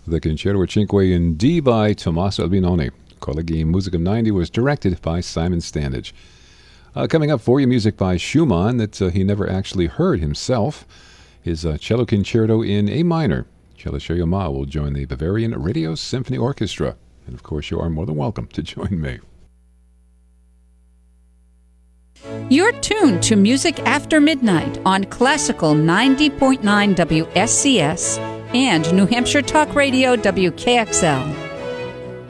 The Concerto Cinque in D by Tommaso Albinoni. Colleghi Musicum 90 was directed by Simon Standage. Coming up for you, music by Schumann that he never actually heard himself. His cello concerto in A minor. Cellist Yo-Yo Ma will join the Bavarian Radio Symphony Orchestra. And of course, you are more than welcome to join me. You're tuned to Music After Midnight on Classical 90.9 WSCS and New Hampshire Talk Radio WKXL.